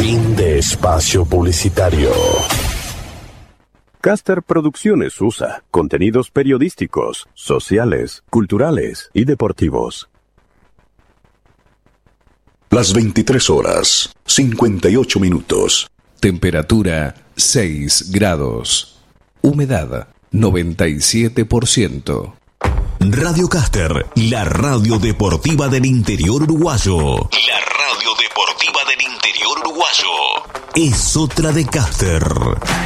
Fin de espacio publicitario. Caster Producciones USA. Contenidos periodísticos, sociales, culturales y deportivos. Las 23 horas, 58 minutos. Temperatura 6 grados. Humedad 97%. Radio Caster, la radio deportiva del interior uruguayo. La radio deportiva del interior uruguayo. Es otra de Caster.